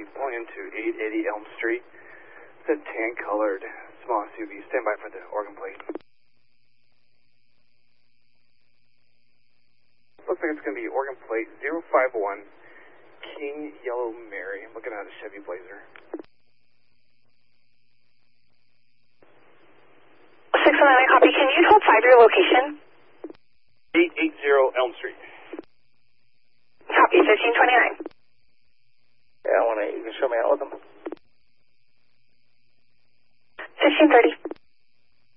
pulling into 880 Elm Street. It's a tan-colored small SUV. Stand by for the organ plate. Looks like it's going to be organ plate 051 King Yellow Mary. I'm looking at a Chevy Blazer. 619, copy. Can you hold 5 your location? 880 Elm Street. Copy, 1329. Yeah, you can show me out with them.